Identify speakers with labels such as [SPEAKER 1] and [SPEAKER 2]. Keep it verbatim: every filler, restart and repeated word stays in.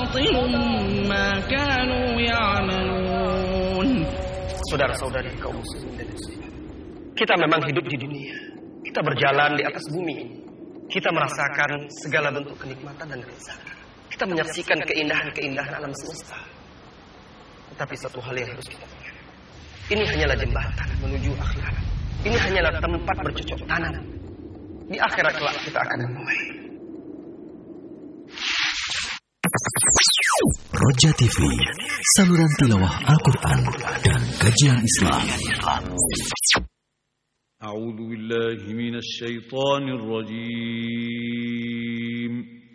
[SPEAKER 1] وباطل ما كانوا يعملون.
[SPEAKER 2] Saudara-saudari kaum muslimin dan muslimat, kita memang hidup di dunia. Kita berjalan di atas bumi ini. Kita merasakan segala bentuk kenikmatan dan kelezatan. Kita menyaksikan keindahan-keindahan alam semesta. Tetapi satu hal yang harus kita ingat, ini hanyalah jembatan menuju akhirat. Ini hanyalah tempat bercocok tanam. Di akhirat kelak kita akan memulai.
[SPEAKER 3] Roja T V, saluran tilawah Al-Quran dan kajian Islam.
[SPEAKER 4] A'udzu billahi minasy syaithanir rajim.